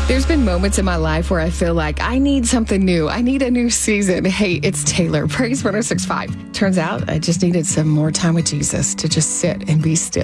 There's been moments in my life where I feel like I need something new. I need a new season. Hey, it's Taylor. Praise 106.5. Turns out I just needed some more time with Jesus to just sit and be still.